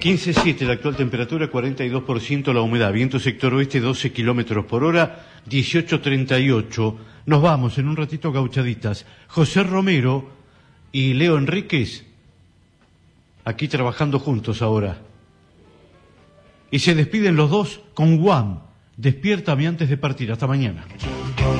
15,7 la actual temperatura, 42% la humedad, viento sector oeste 12 kilómetros por hora, 18:38. Nos vamos en un ratito a Gauchaditas. José Romero y Leo Enríquez, aquí trabajando juntos ahora. Y se despiden los dos con Guam. Despiértame antes de partir. Hasta mañana.